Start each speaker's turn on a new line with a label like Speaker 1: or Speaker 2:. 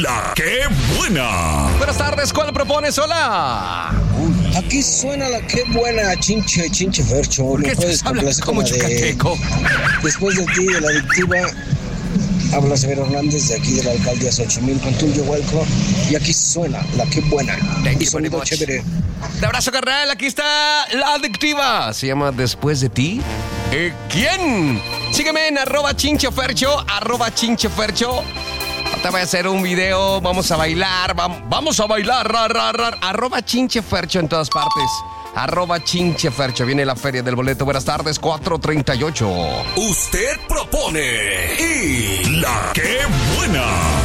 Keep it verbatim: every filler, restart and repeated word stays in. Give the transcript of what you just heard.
Speaker 1: La que buena.
Speaker 2: Buenas tardes, ¿cuál propones? Hola.
Speaker 3: Aquí suena la que buena, chinche, chinche Fercho.
Speaker 2: ¿Por qué
Speaker 3: ¿Me puedes
Speaker 2: estás hablando
Speaker 3: complacer
Speaker 2: como
Speaker 3: con la de
Speaker 2: chucateco?
Speaker 3: Después de ti, de la adictiva? Habla Severo Hernández de aquí de la alcaldía Xochimilco, en Tulio Huelco. Y aquí suena la que buena.
Speaker 2: Thank
Speaker 3: Y
Speaker 2: you
Speaker 3: sonido
Speaker 2: very much.
Speaker 3: chévere.
Speaker 2: Te abrazo, carnal. Aquí está la adictiva. Se llama Después de ti. ¿Eh, ¿Quién? Sígueme en arroba chinchefercho, arroba chinchefercho. Te voy a hacer un video, vamos a bailar, vam- vamos a bailar, ra, ra, ra, arroba chinchefercho en todas partes. Arroba chinchefercho. Viene la feria del boleto. Buenas tardes, cuatro treinta y ocho.
Speaker 1: Usted propone y la que buena.